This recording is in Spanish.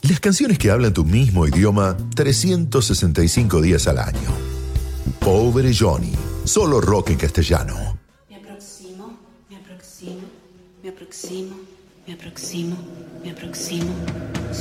Las canciones que hablan tu mismo idioma 365 días al año. Pobre Johnny, solo rock en castellano. Me aproximo, me aproximo, me aproximo, me aproximo, me aproximo.